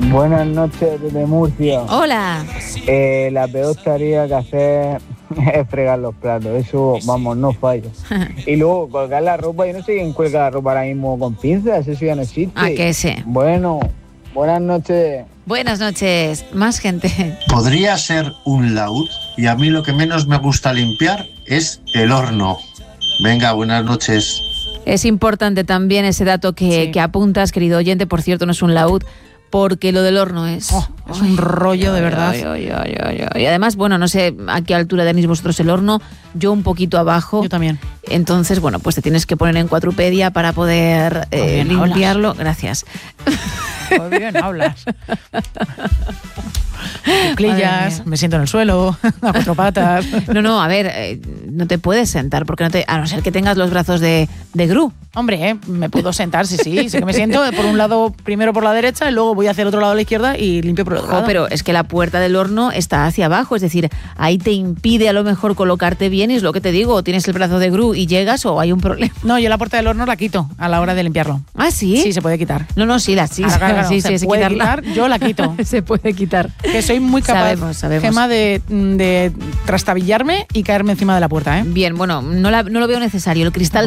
Buenas noches desde Murcia. Hola. La peor tarea que hacer es fregar los platos. Eso, vamos, no falla. Y luego colgar la ropa. Yo no sé quién cuelga la ropa ahora mismo con pinzas. Eso ya no existe. ¿A qué sé? Bueno, buenas noches. Buenas noches. Más gente. Podría ser un laúd y a mí lo que menos me gusta limpiar es el horno. Venga, buenas noches. Es importante también ese dato que apuntas, querido oyente. Por cierto, no es un laúd, porque lo del horno es un rollo de verdad. Y además, bueno, no sé a qué altura tenéis vosotros el horno, yo un poquito abajo. Yo también. Entonces, bueno, pues te tienes que poner en Cuatrupedia para poder limpiarlo. Hablas. Gracias. Muy bien hablas. Cuclillas, me siento en el suelo, a cuatro patas. No, a ver, no te puedes sentar, porque a no ser que tengas los brazos de Gru. Hombre, me puedo sentar, sí, sé que me siento por un lado, primero por la derecha, y luego voy hacia el otro lado a la izquierda y limpio por el otro lado. Pero es que la puerta del horno está hacia abajo, es decir, ahí te impide a lo mejor colocarte bien, y es lo que te digo, tienes el brazo de Gru y llegas o hay un problema. No, yo la puerta del horno la quito a la hora de limpiarlo. ¿Ah, sí? Sí, se puede quitar. No, sí, se puede quitar, yo la quito. Se puede quitar. Que soy muy capaz, sabemos. Gemma, de trastabillarme y caerme encima de la puerta, ¿eh? Bien, bueno, no lo veo necesario. El cristal